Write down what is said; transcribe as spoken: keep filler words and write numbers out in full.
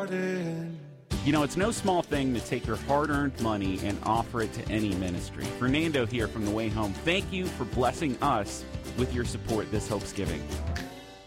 started. You know, it's no small thing to take your hard-earned money and offer it to any ministry. Fernando here from The Way Home. Thank you for blessing us with your support this Hopesgiving.